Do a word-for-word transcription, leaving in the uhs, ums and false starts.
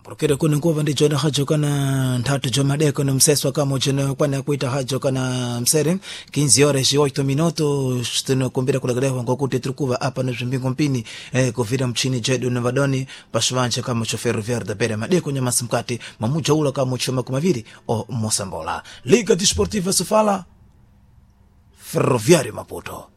Mbrokere kuna nguva ndi jona hajo kana ntatu jomadeko na mseswa kama jona kwa na kuita hajo kana msere quinze horas e oito minutos steno kumbira kulagalewa ngokuti trukuva hapa no zimbingo mpini eh kuvira mchini jedu Nevadoni paswanje kama choferu verde bere madeko nyama simkati mamuja ula kama choma kumaviri o Mosambola Liga Desportiva Sofala Ferroviário Maputo.